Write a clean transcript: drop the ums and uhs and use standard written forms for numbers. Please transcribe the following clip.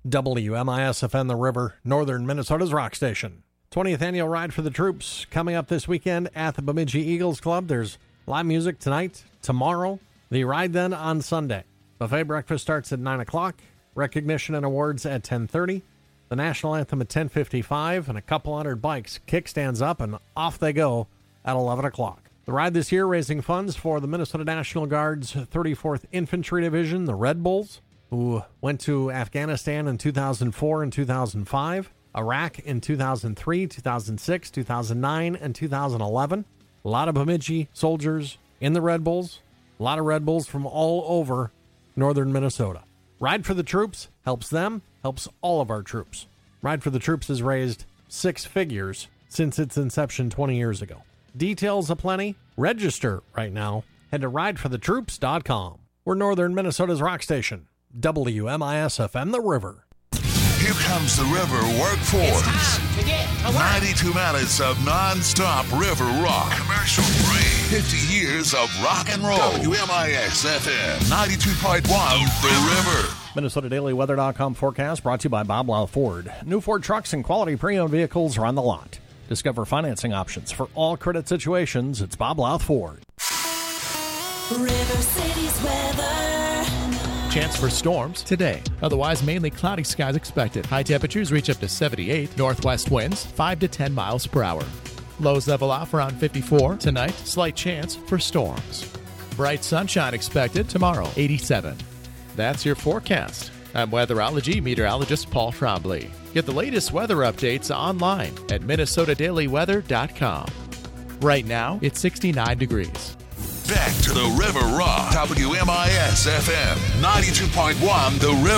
WMIS-FM The River, northern Minnesota's rock station. 20th annual Ride for the Troops coming up this weekend at the Bemidji Eagles Club. There's live music tonight, tomorrow. The ride then on Sunday. Buffet breakfast starts at 9 o'clock. Recognition and awards at 10:30. The national anthem at 10:55, and a couple hundred bikes, kickstands up, and off they go at 11 o'clock. The ride this year raising funds for the Minnesota National Guard's 34th Infantry Division, the Red Bulls, who went to Afghanistan in 2004 and 2005, Iraq in 2003, 2006, 2009, and 2011. A lot of Bemidji soldiers in the Red Bulls. A lot of Red Bulls from all over northern Minnesota. Ride for the Troops helps them, helps all of our troops. Ride for the Troops has raised 6 figures since its inception 20 years ago. Details aplenty. Register right now. Head to rideforthetroops.com. We're northern Minnesota's rock station. WMIS-FM The River. Here comes the River Workforce. It's time to get to work. 92 minutes of non-stop river rock. Commercial free. 50 years of rock and roll. WMIS-FM 92.1 The River. MinnesotaDailyWeather.com forecast brought to you by Bob Lau Ford. New Ford trucks and quality pre-owned vehicles are on the lot. Discover financing options for all credit situations. It's Bob Lau Ford. River City's weather. Chance for storms today. Otherwise, mainly cloudy skies expected. High temperatures reach up to 78. Northwest winds 5 to 10 miles per hour. Lows level off around 54. Tonight, slight chance for storms. Bright sunshine expected tomorrow, 87. That's your forecast. I'm weatherology meteorologist Paul Trombley. Get the latest weather updates online at MinnesotaDailyWeather.com. Right now, it's 69 degrees. Back to the River Rock. WMIS-FM 92.1 The River.